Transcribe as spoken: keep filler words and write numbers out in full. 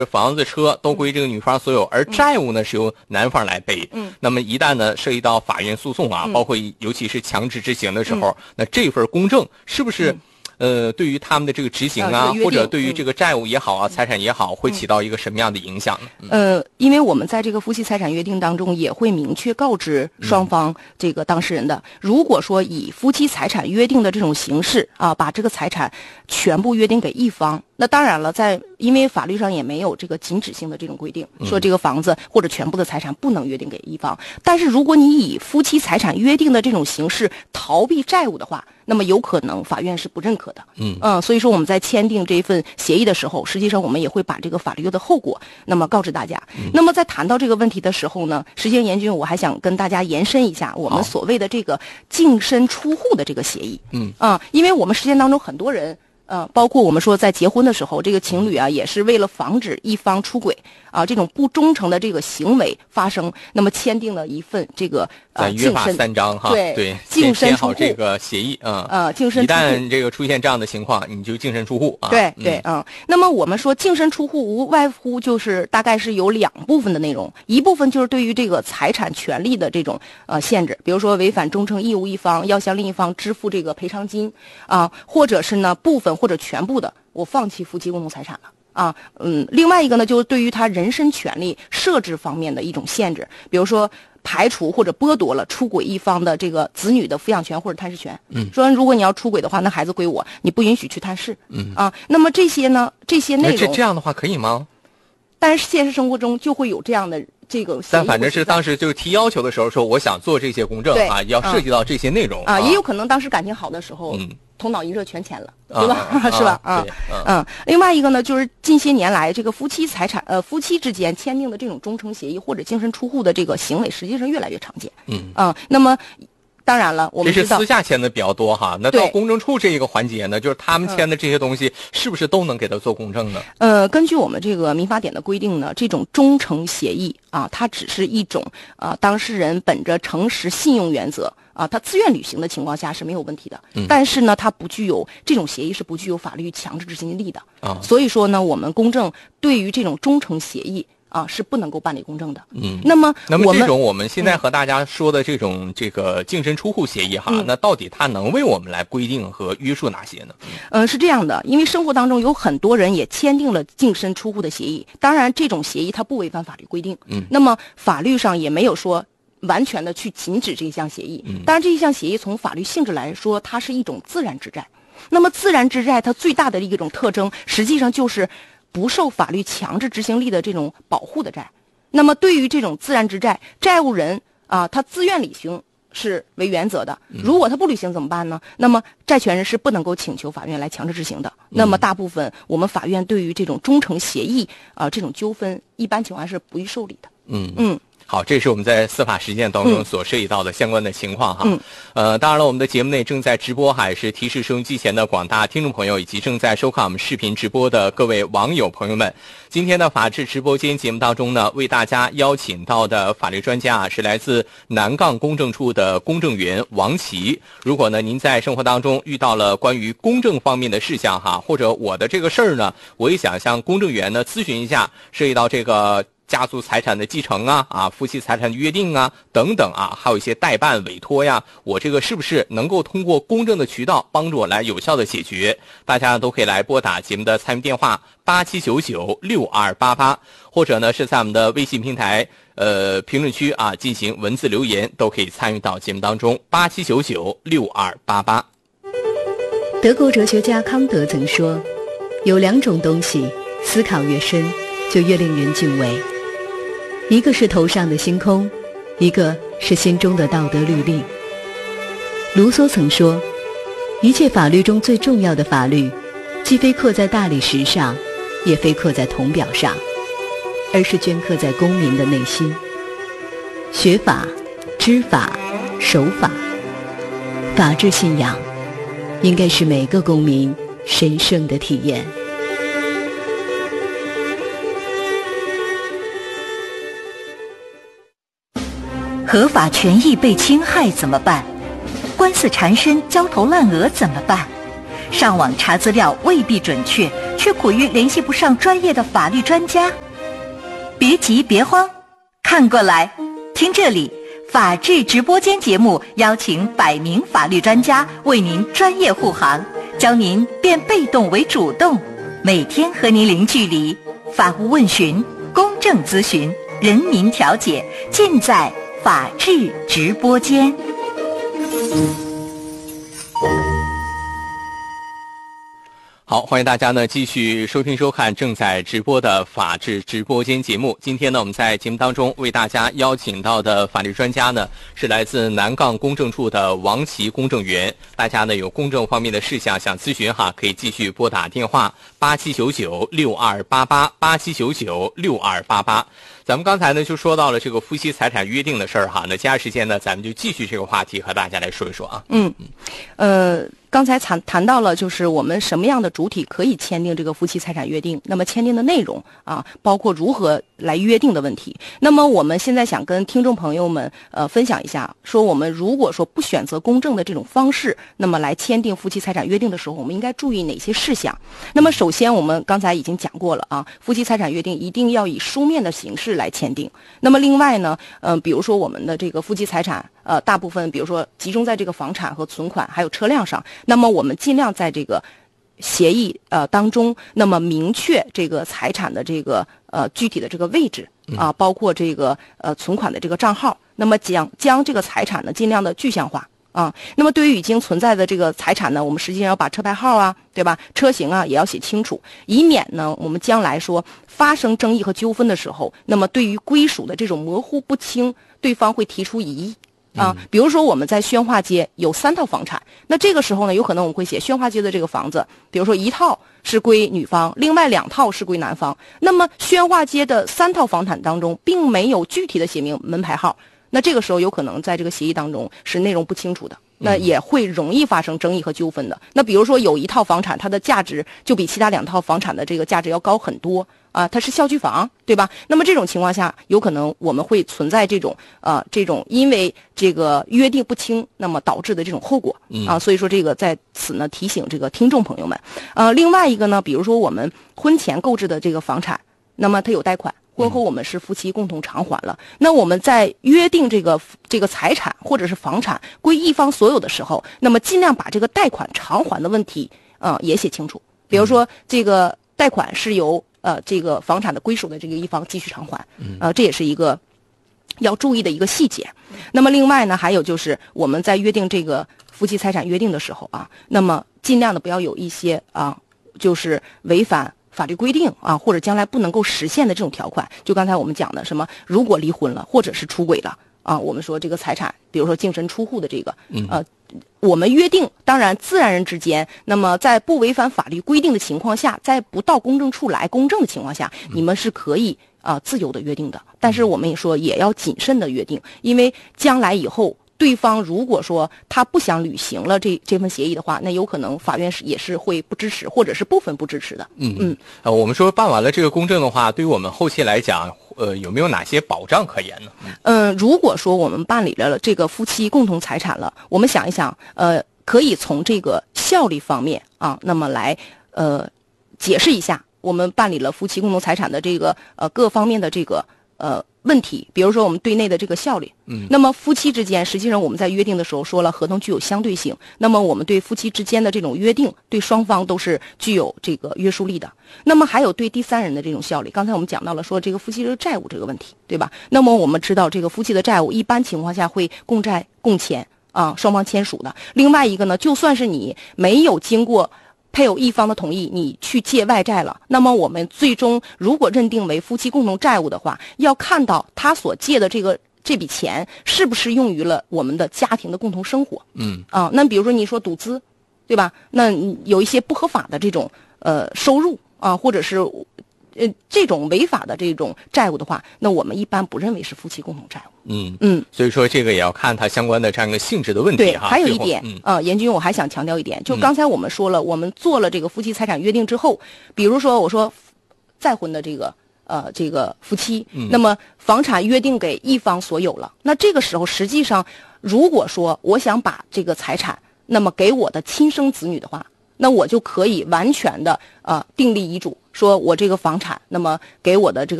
房子、车都归这个女方所有，而债务呢是由男方来背。嗯，那么一旦呢涉及到法院诉讼啊，嗯、包括尤其是强制执行的时候，嗯、那这份公证是不是？嗯呃，对于他们的这个执行啊，或者对于这个债务也好啊，嗯、财产也好，会起到一个什么样的影响呢？ 嗯、呃，因为我们在这个夫妻财产约定当中也会明确告知双方这个当事人的，嗯、如果说以夫妻财产约定的这种形式啊，把这个财产全部约定给一方。那当然了，在因为法律上也没有这个禁止性的这种规定，说这个房子或者全部的财产不能约定给一方。但是如果你以夫妻财产约定的这种形式逃避债务的话，那么有可能法院是不认可的。嗯嗯，所以说我们在签订这份协议的时候，实际上我们也会把这个法律的后果那么告知大家。嗯、那么在谈到这个问题的时候呢，实际上严军我还想跟大家延伸一下我们所谓的这个净身出户的这个协议。嗯啊、嗯，因为我们实践当中很多人。呃，包括我们说在结婚的时候，这个情侣啊，也是为了防止一方出轨啊，这种不忠诚的这个行为发生，那么签订了一份这个呃在约法三章哈， 对对， 净身出户好这个协议啊， 呃，净身出户， 一旦这个出现这样的情况，你就净身出户啊。 对对啊、嗯，那么我们说净身出户无外乎就是大概是有两部分的内容，一部分就是对于这个财产权利的这种呃限制，比如说违反忠诚义务一方要向另一方支付这个赔偿金啊，或者是呢部分或者全部的我放弃夫妻共同财产了。啊，嗯，另外一个呢，就是对于他人身权利设置方面的一种限制，比如说排除或者剥夺了出轨一方的这个子女的抚养权或者探视权。嗯，说如果你要出轨的话，那孩子归我，你不允许去探视。嗯啊，那么这些呢，这些内容， 这这样的话可以吗？ 但是现实生活中就会有这样的这个， 但反正是当时就是提要求的时候说，我想做这些公证啊，要涉及到这些内容啊，也有可能当时感情好的时候，嗯。头脑一热全签了，对吧？啊、是吧？啊，嗯。另外一个呢，就是近些年来这个夫妻财产呃夫妻之间签订的这种忠诚协议或者净身出户的这个行为，实际上越来越常见。嗯啊，那么当然了，我们这是私下签的比较多哈。那到公证处这一个环节呢，就是他们签的这些东西，是不是都能给他做公证呢？ 呃，根据我们这个民法典的规定呢，这种忠诚协议啊，它只是一种啊，当事人本着诚实信用原则。啊，他自愿履行的情况下是没有问题的，嗯、但是呢，它不具有这种协议是不具有法律强制执行力的啊。所以说呢，我们公证对于这种忠诚协议啊是不能够办理公证的。嗯，那么那么这种我们现在和大家说的这种、嗯、这个净身出户协议哈，嗯、那到底它能为我们来规定和约束哪些呢？ 嗯、呃，是这样的，因为生活当中有很多人也签订了净身出户的协议，当然这种协议它不违反法律规定。嗯，那么法律上也没有说。完全的去禁止这一项协议，当然这一项协议从法律性质来说，它是一种自然之债。那么自然之债它最大的一种特征，实际上就是不受法律强制执行力的这种保护的债。那么对于这种自然之债，债务人啊，他自愿履行是为原则的。如果他不履行怎么办呢？那么债权人是不能够请求法院来强制执行的。那么大部分我们法院对于这种忠诚协议啊这种纠纷，一般情况是不予受理的。嗯嗯。 好，这是我们在司法实践当中所涉及到的相关的情况哈。嗯。呃，当然了，我们的节目内正在直播，还是提示收音机前的广大听众朋友以及正在收看我们视频直播的各位网友朋友们。今天的法治直播间节目当中呢，为大家邀请到的法律专家啊，是来自南杠公证处的公证员王琦。如果呢您在生活当中遇到了关于公证方面的事项哈，或者我的这个事儿呢，我也想向公证员呢咨询一下，涉及到这个。家族财产的继承啊，啊，夫妻财产的约定啊，等等啊，还有一些代办委托呀，我这个是不是能够通过公证的渠道帮助我来有效的解决？大家都可以来拨打节目的参与电话八七九九六二八八，或者呢是在我们的微信平台呃评论区啊进行文字留言，都可以参与到节目当中八七九九六二八八。 德国哲学家康德曾说，有两种东西，思考越深，就越令人敬畏。一个是头上的星空，一个是心中的道德律令。卢梭曾说，一切法律中最重要的法律，既非刻在大理石上，也非刻在铜表上，而是镌刻在公民的内心。学法、知法、守法，法治信仰，应该是每个公民神圣的体验。 合法权益被侵害怎么办？官司缠身、焦头烂额怎么办？上网查资料未必准确， 却苦于联系不上专业的法律专家？别急别慌，看过来，听这里，法治直播间节目邀请百名法律专家为您专业护航，教您变被动为主动，每天和您零距离，法务问询、公正咨询、人民调解，尽在法治直播间。 好，欢迎大家呢继续收听收看正在直播的法治直播间节目。今天呢，我们在节目当中为大家邀请到的法律专家呢，是来自南杠公证处的王琦公证员。大家呢有公证方面的事项想咨询哈，可以继续拨打电话八七九九六二八八八七九九六二八八。咱们刚才呢就说到了这个夫妻财产约定的事儿哈，那接下来时间呢，咱们就继续这个话题和大家来说一说啊。 嗯，呃。刚才谈谈到了，就是我们什么样的主体可以签订这个夫妻财产约定，那么签订的内容啊，包括如何来约定的问题。那么我们现在想跟听众朋友们呃分享一下，说我们如果说不选择公证的这种方式，那么来签订夫妻财产约定的时候，我们应该注意哪些事项？那么首先我们刚才已经讲过了啊，夫妻财产约定一定要以书面的形式来签订。那么另外呢，嗯、呃，比如说我们的这个夫妻财产。呃，大部分比如说集中在这个房产和存款还有车辆上，那么我们尽量在这个协议呃当中，那么明确这个财产的这个呃具体的这个位置啊，包括这个呃存款的这个账号，那么将将这个财产呢尽量的具象化啊。那么对于已经存在的这个财产呢，我们实际上要把车牌号啊，对吧？车型啊也要写清楚，以免呢我们将来说发生争议和纠纷的时候，那么对于归属的这种模糊不清，对方会提出疑义。啊，比如说我们在宣化街有三套房产，那这个时候呢，有可能我们会写宣化街的这个房子，比如说一套是归女方，另外两套是归男方。那么宣化街的三套房产当中，并没有具体的写明门牌号，那这个时候有可能在这个协议当中是内容不清楚的，那也会容易发生争议和纠纷的。那比如说有一套房产，它的价值就比其他两套房产的这个价值要高很多。啊，它是校区房，对吧？那么这种情况下，有可能我们会存在这种呃这种因为这个约定不清，那么导致的这种后果啊。所以说这个在此呢提醒这个听众朋友们。呃，另外一个呢，比如说我们婚前购置的这个房产，那么它有贷款，婚后我们是夫妻共同偿还了。那我们在约定这个这个财产或者是房产归一方所有的时候，那么尽量把这个贷款偿还的问题啊、呃、也写清楚。比如说这个贷款是由呃，这个房产的归属的这个一方继续偿还，呃，这也是一个要注意的一个细节。那么另外呢，还有就是我们在约定这个夫妻财产约定的时候啊，那么尽量的不要有一些啊，就是违反法律规定啊，或者将来不能够实现的这种条款。就刚才我们讲的什么，如果离婚了或者是出轨了啊，我们说这个财产，比如说净身出户的这个，呃。我们约定，当然自然人之间，那么在不违反法律规定的情况下，在不到公证处来公证的情况下，你们是可以啊、呃、自由的约定的。但是我们也说也要谨慎的约定，因为将来以后对方如果说他不想履行了这这份协议的话，那有可能法院是也是会不支持，或者是部分不支持的。 嗯嗯，呃，我们说办完了这个公证的话，对于我们后期来讲。呃，有没有哪些保障可言呢？ 嗯、呃，如果说我们办理了这个夫妻共同财产了，我们想一想，呃，可以从这个效力方面啊，那么来呃解释一下，我们办理了夫妻共同财产的这个呃各方面的这个呃问题。比如说我们对内的这个效力，嗯，那么夫妻之间，实际上我们在约定的时候说了，合同具有相对性。那么我们对夫妻之间的这种约定，对双方都是具有这个约束力的。那么还有对第三人的这种效力，刚才我们讲到了说这个夫妻的债务这个问题，对吧？那么我们知道这个夫妻的债务一般情况下会共债共签啊，双方签署的。另外一个呢，就算是你没有经过配偶一方的同意，你去借外债了，那么我们最终如果认定为夫妻共同债务的话，要看到他所借的这个这笔钱是不是用于了我们的家庭的共同生活。嗯啊，那比如说你说赌资，对吧？那有一些不合法的这种呃收入啊，或者是呃这种违法的这种债务的话，那我们一般不认为是夫妻共同债务。 嗯嗯，所以说这个也要看它相关的这样一个性质的问题对， 哈。 还有一点， 嗯、 呃，严军，我还想强调一点，就刚才我们说了，嗯、我们做了这个夫妻财产约定之后，比如说我说再婚的这个呃这个夫妻，嗯、那么房产约定给一方所有了，那这个时候实际上，如果说我想把这个财产那么给我的亲生子女的话， 那我就可以完全的呃订立遗嘱，说我这个房产，那么给我的这个